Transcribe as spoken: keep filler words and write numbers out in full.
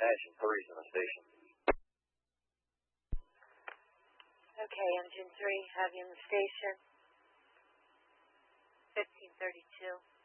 Engine three's in the station. Okay, Engine three, have you in the station. fifteen thirty-two.